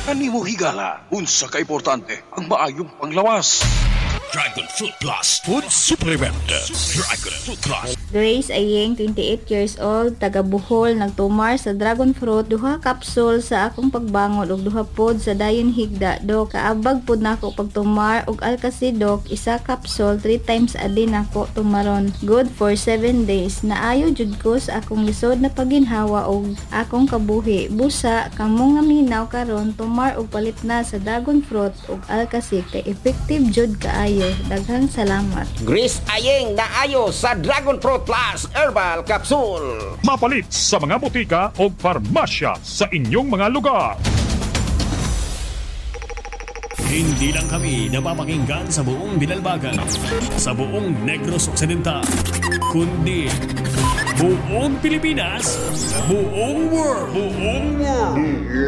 Kanimo higala, unsa ka importante ang maayong panglawas. Dragon Fruit Plus Food Supplement. Dragon Fruit Plus. Grace Ayeng, 28 years old, taga Bohol, nagtumar sa dragon fruit, duha kapsul sa akong pagbangon ug duha pod sa dayon higda, dok. Kaabag pod nako pagtumar ug alkasi, dok, isa kapsul 3 times a day nako tumaron. Good for 7 days. Naayo jud ko sa akong lisod na paginhawa ug akong kabuhi. Busa kamo nga minaw karon tumar ug palit na sa dragon fruit ug alkasi kay effective jud kaayo. Daghang salamat. Grace Ayeng naayo sa Dragon Fruit Plus Herbal Capsule. Mapalit sa mga butika o farmasya sa inyong mga lugar. Hindi lang kami napapakinggan sa buong Binalbagan, sa buong Negros Occidental, kundi buong Pilipinas, buong world.